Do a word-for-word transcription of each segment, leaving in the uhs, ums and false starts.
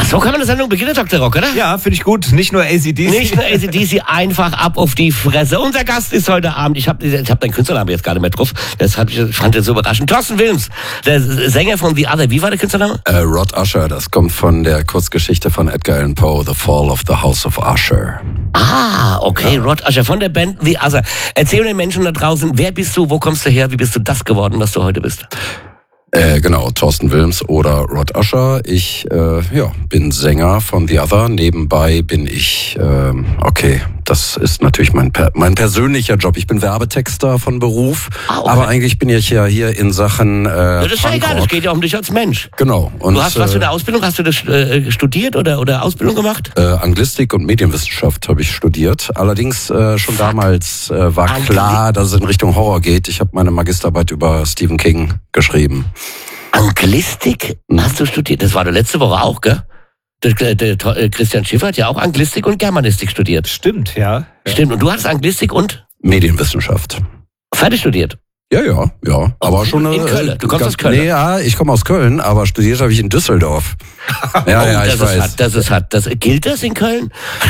so kann man eine Sendung beginnen, Doktor Rock, oder? Ja, finde ich gut. Nicht nur A C D C. Nicht nur A C D C, einfach ab auf die Fresse. Unser Gast ist heute Abend, ich habe ich hab deinen Künstlername jetzt gar nicht mehr drauf, das hab ich, fand ich so überraschend. Thorsten Wilms, der Sänger von The Other. Wie war der Künstlername? Äh, Rod Usher, das kommt von der Kurzgeschichte von Edgar Allan Poe, The Fall of the House of Usher. Ah, okay, ja. Rod Usher von der Band The Other. Erzähl den Menschen da draußen, wer bist du, wo kommst du her, wie bist du das geworden, was du heute bist? Äh, genau, Thorsten Wilms oder Rod Usher. Ich äh, ja, bin Sänger von The Other. Nebenbei bin ich, äh, okay, das ist natürlich mein mein persönlicher Job. Ich bin Werbetexter von Beruf, ah, okay. aber eigentlich bin ich ja hier in Sachen äh, ja, das ist ja egal, es geht ja um dich als Mensch. Genau. Und, du hast was für eine Ausbildung? Hast du das äh, studiert oder, oder Ausbildung gemacht? Äh, Anglistik und Medienwissenschaft habe ich studiert. Allerdings äh, schon Fuck. damals äh, war Anglistik. klar, dass es in Richtung Horror geht. Ich habe meine Magisterarbeit über Stephen King geschrieben. Anglistik hast du studiert? Das war der letzte Woche auch, gell? Der, der, der Christian Schiffer hat ja auch Anglistik und Germanistik studiert. Stimmt, ja. Stimmt. Und du hattest Anglistik und? Medienwissenschaft. Fertig studiert? Ja, ja, ja. Aber okay. schon eine, in Köln. Du kommst ganz, aus Köln? Nee, ja, ich komme aus Köln, aber studiert habe ich in Düsseldorf. Ja, oh, ja, ich das weiß. Ist hart, das ist hart. Das, gilt das in Köln?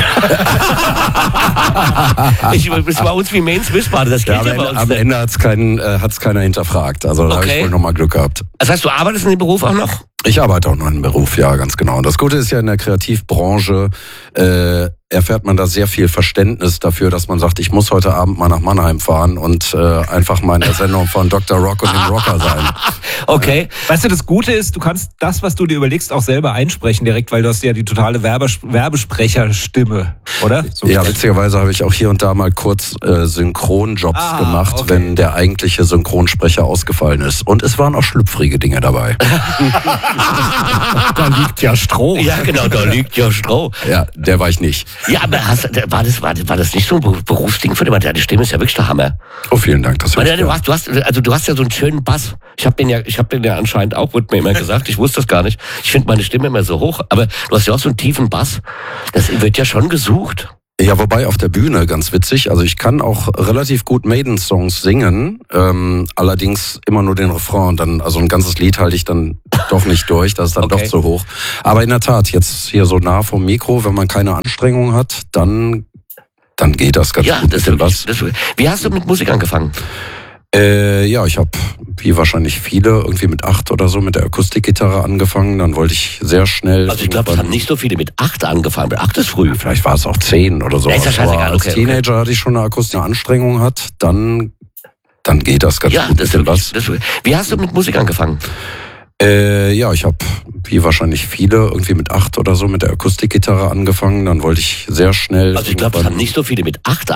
ich, das ist bei uns wie Mainz Wiesbaden, das gilt ja, ja bei uns. Am nicht. Ende hat es keinen, äh, hat's keiner hinterfragt. Also da okay. habe ich wohl nochmal Glück gehabt. Das heißt, du arbeitest in dem Beruf auch noch? Ich arbeite auch noch im Beruf, ja, ganz genau. Und das Gute ist ja in der Kreativbranche, äh, erfährt man da sehr viel Verständnis dafür, dass man sagt, ich muss heute Abend mal nach Mannheim fahren und äh, einfach mal in der Sendung von Doktor Rock und dem Rocker sein. Okay. Weißt du, das Gute ist, du kannst das, was du dir überlegst, auch selber einsprechen direkt, weil du hast ja die totale Werbes- Werbesprecherstimme, oder? So ja, witzigerweise habe ich auch hier und da mal kurz äh, Synchronjobs ah, gemacht, okay. wenn der eigentliche Synchronsprecher ausgefallen ist. Und es waren auch schlüpfrige Dinge dabei. Da liegt ja Stroh. Ja, genau, da liegt ja Stroh. Ja, der war ich nicht. Ja, aber hast, war, das, war, war das nicht so ein Berufsding für dich? Deine Stimme ist ja wirklich der Hammer. Oh, vielen Dank. Das Weil, du, hast, du, hast, also, du hast ja so einen schönen Bass. Ich habe den, ja, ich hab den ja anscheinend auch, wurde mir immer gesagt. Ich wusste das gar nicht. Ich finde meine Stimme immer so hoch. Aber du hast ja auch so einen tiefen Bass. Das wird ja schon gesucht. Ja, wobei auf der Bühne, ganz witzig, also ich kann auch relativ gut Maiden-Songs singen, ähm, allerdings immer nur den Refrain und dann, also ein ganzes Lied halte ich dann doch nicht durch, das ist dann okay. doch zu hoch. Aber in der Tat, jetzt hier so nah vom Mikro, wenn man keine Anstrengung hat, dann, dann geht das ganz ja, gut. Das wirklich, was. Das, wie hast du mit Musik angefangen? Äh, ja, ich habe, wie wahrscheinlich viele, irgendwie mit acht oder so mit der Akustikgitarre angefangen. Dann wollte ich sehr schnell... Also ich glaube, es haben nicht so viele mit acht angefangen. Mit acht ist früh. Ja, vielleicht war es auch zehn oder so. Ja, ist ja scheißegal. Aber als okay, Teenager okay. hatte ich schon eine akustische Anstrengung hat, dann, dann geht das ganz ja, gut. Das ist was. Das, wie hast du mit Musik angefangen? Äh, ja, ich habe, wie wahrscheinlich viele, irgendwie mit acht oder so mit der Akustikgitarre angefangen. Dann wollte ich sehr schnell... Also ich glaube, es haben nicht so viele mit acht